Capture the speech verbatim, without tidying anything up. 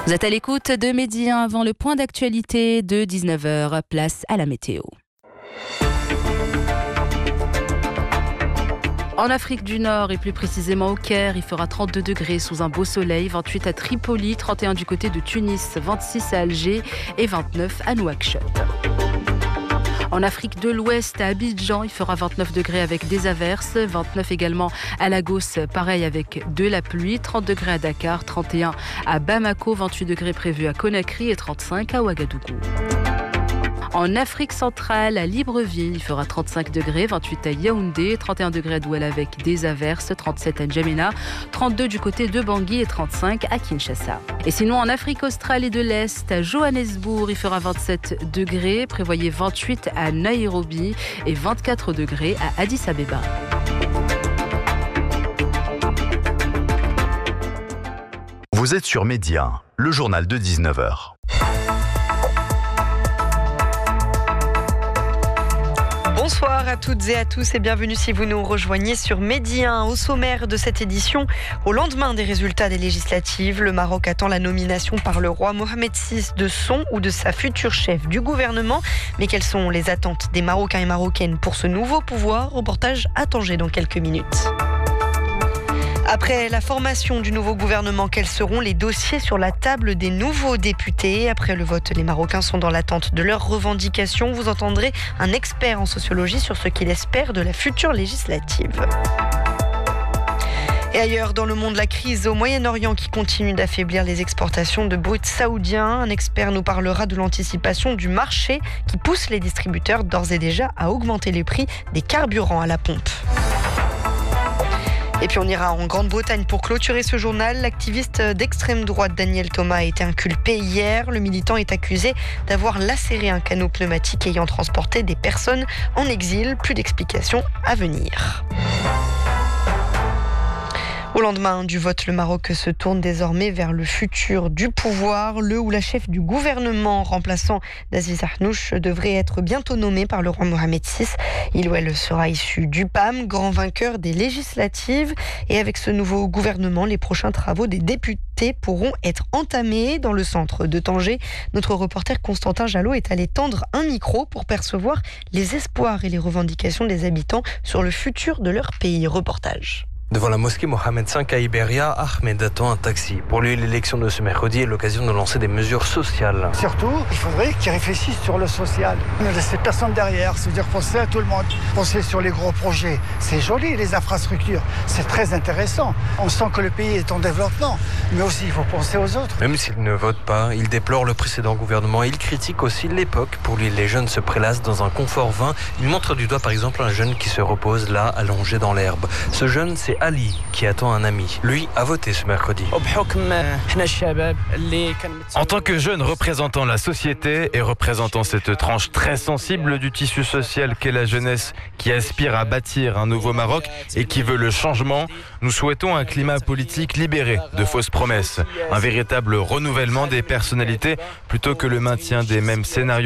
Vous êtes à l'écoute de Midi un avant le point d'actualité de dix-neuf heures. Place à la météo. En Afrique du Nord et plus précisément au Caire, il fera trente-deux degrés sous un beau soleil, vingt-huit à Tripoli, trente et un du côté de Tunis, vingt-six à Alger et vingt-neuf à Nouakchott. En Afrique de l'Ouest, à Abidjan, il fera vingt-neuf degrés avec des averses, vingt-neuf également à Lagos, pareil avec de la pluie, trente degrés à Dakar, trente et un à Bamako, vingt-huit degrés prévus à Conakry et trente-cinq à Ouagadougou. En Afrique centrale, à Libreville, il fera trente-cinq degrés, vingt-huit à Yaoundé, trente et un degrés à Douala avec des averses, trente-sept à N'Djamena, trente-deux du côté de Bangui et trente-cinq à Kinshasa. Et sinon, en Afrique australe et de l'Est, à Johannesburg, il fera vingt-sept degrés, prévoyez vingt-huit à Nairobi et vingt-quatre degrés à Addis Abeba. Vous êtes sur Midi un, le journal de dix-neuf heures. Bonsoir à toutes et à tous et bienvenue si vous nous rejoignez sur Midi un. Au sommaire de cette édition, au lendemain des résultats des législatives, le Maroc attend la nomination par le roi Mohamed six de son ou de sa future chef du gouvernement. Mais quelles sont les attentes des Marocains et Marocaines pour ce nouveau pouvoir? Reportage à Tanger dans quelques minutes. Après la formation du nouveau gouvernement, quels seront les dossiers sur la table des nouveaux députés? Après le vote, les Marocains sont dans l'attente de leurs revendications. Vous entendrez un expert en sociologie sur ce qu'il espère de la future législative. Et ailleurs, dans le monde, la crise au Moyen-Orient qui continue d'affaiblir les exportations de brut saoudien. Un expert nous parlera de l'anticipation du marché qui pousse les distributeurs d'ores et déjà à augmenter les prix des carburants à la pompe. Et puis on ira en Grande-Bretagne pour clôturer ce journal. L'activiste d'extrême droite Daniel Thomas a été inculpé hier. Le militant est accusé d'avoir lacéré un canot pneumatique ayant transporté des personnes en exil. Plus d'explications à venir. Au lendemain du vote, le Maroc se tourne désormais vers le futur du pouvoir. Le ou la chef du gouvernement remplaçant d'Aziz Ahnouch devrait être bientôt nommé par le roi Mohamed six. Il ou elle sera issu du P A M, grand vainqueur des législatives. Et avec ce nouveau gouvernement, les prochains travaux des députés pourront être entamés dans le centre de Tanger. Notre reporter Constantin Jalot est allé tendre un micro pour percevoir les espoirs et les revendications des habitants sur le futur de leur pays. Reportage. Devant la mosquée Mohamed cinq à Iberia, Ahmed attend un taxi. Pour lui, l'élection de ce mercredi est l'occasion de lancer des mesures sociales. Surtout, il faudrait qu'ils réfléchissent sur le social. Ne laissez personne derrière, c'est-à-dire penser à tout le monde. Penser sur les gros projets. C'est joli, les infrastructures. C'est très intéressant. On sent que le pays est en développement. Mais aussi, il faut penser aux autres. Même s'il ne vote pas, il déplore le précédent gouvernement. Il critique aussi l'époque. Pour lui, les jeunes se prélassent dans un confort vain. Il montre du doigt, par exemple, un jeune qui se repose là, allongé dans l'herbe. Ce jeune, c'est Ali, qui attend un ami. Lui a voté ce mercredi. En tant que jeune représentant la société et représentant cette tranche très sensible du tissu social qu'est la jeunesse qui aspire à bâtir un nouveau Maroc et qui veut le changement, nous souhaitons un climat politique libéré de fausses promesses, un véritable renouvellement des personnalités plutôt que le maintien des mêmes scénarios